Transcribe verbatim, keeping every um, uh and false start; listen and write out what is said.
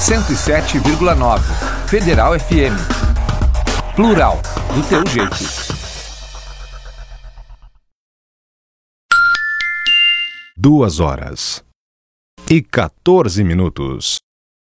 cento e sete vírgula nove. Federal F M. Plural, do teu jeito. Duas horas e quatorze minutos.